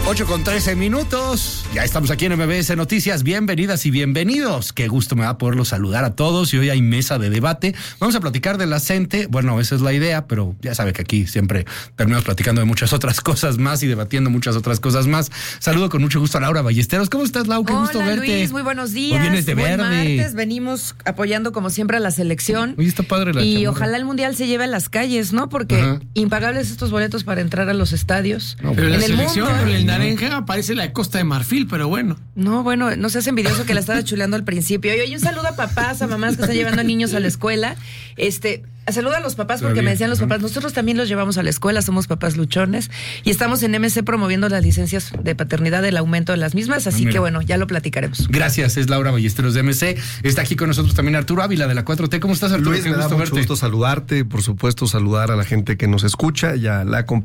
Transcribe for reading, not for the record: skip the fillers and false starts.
8:13. Ya estamos aquí en MBS Noticias. Bienvenidas y bienvenidos. Qué gusto me da poderlos saludar a todos. Y hoy hay mesa de debate. Vamos a platicar de la CENTE. Bueno, esa es la idea, pero ya sabe que aquí siempre terminamos platicando de muchas otras cosas más y debatiendo muchas otras cosas más. Saludo con mucho gusto a Laura Ballesteros. ¿Cómo estás, Lau? Qué gusto verte. Hola, Luis. Muy buenos días. Hoy vienes de Buen verde. martes. Venimos apoyando como siempre a la selección. Oye, está padre la Y chamarra. ojalá el Mundial se lleve a las calles, ¿no? Porque impagables estos boletos para entrar a los estadios. No, Pero en la el selección mundo. con el naranja parece la de Costa de Marfil, pero bueno. No, bueno, no seas envidioso que la estaba chuleando al principio. Y un saludo a papás, a mamás que están llevando niños a la escuela. Saludo a los papás porque me decían los papás, nosotros también los llevamos a la escuela, somos papás luchones y estamos en MC promoviendo las licencias de paternidad, el aumento de las mismas, así que bueno, ya lo platicaremos. Gracias, es Laura Ballesteros de MC. Está aquí con nosotros también Arturo Ávila de la 4T. ¿Cómo estás, Arturo? Luis, me da mucho gusto saludarte, por supuesto saludar a la gente que nos escucha y a la